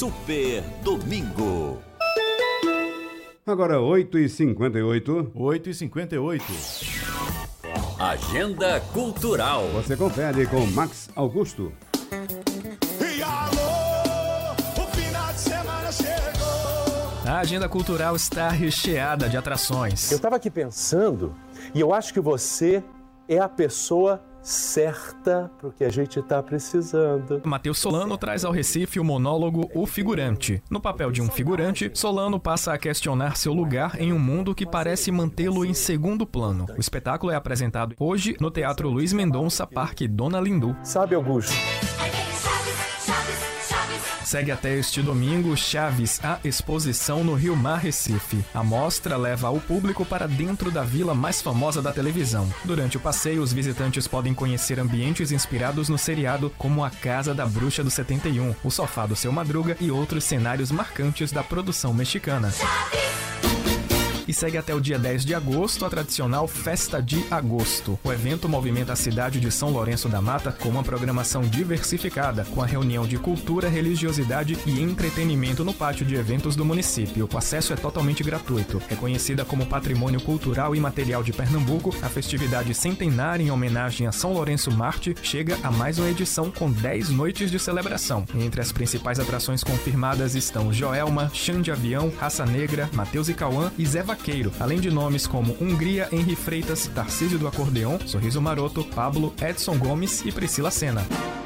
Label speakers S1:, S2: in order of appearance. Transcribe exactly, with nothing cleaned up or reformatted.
S1: Super Domingo.
S2: Agora oito e cinquenta e oito.
S3: oito e cinquenta e oito.
S1: Agenda Cultural.
S2: Você confere com Max Augusto.
S4: E alô, o final de semana chegou.
S5: A agenda cultural está recheada de atrações.
S6: Eu estava aqui pensando e eu acho que você é a pessoa certa para o que a gente está precisando.
S5: Matheus Solano traz ao Recife o monólogo O Figurante. No papel de um figurante, Solano passa a questionar seu lugar em um mundo que parece mantê-lo em segundo plano. O espetáculo é apresentado hoje no Teatro Luiz Mendonça, Parque Dona Lindu.
S6: Sabe, Augusto?
S5: Segue até este domingo Chaves, a exposição no Rio Mar, Recife. A mostra leva o público para dentro da vila mais famosa da televisão. Durante o passeio, os visitantes podem conhecer ambientes inspirados no seriado, como a Casa da Bruxa do setenta e um, o Sofá do Seu Madruga e outros cenários marcantes da produção mexicana. E segue até o dia dez de agosto a tradicional Festa de Agosto. O evento movimenta a cidade de São Lourenço da Mata com uma programação diversificada, com a reunião de cultura, religiosidade e entretenimento no pátio de eventos do município. O acesso é totalmente gratuito. Reconhecida como Patrimônio Cultural e Material de Pernambuco, a festividade centenária em homenagem a São Lourenço Marte chega a mais uma edição com dez noites de celebração. Entre as principais atrações confirmadas estão Joelma, Xande Avião, Raça Negra, Matheus e Cauã e Zé Vaqueiro, além de nomes como Hungria, Henri Freitas, Tarcísio do Acordeon, Sorriso Maroto, Pablo, Edson Gomes e Priscila Senna.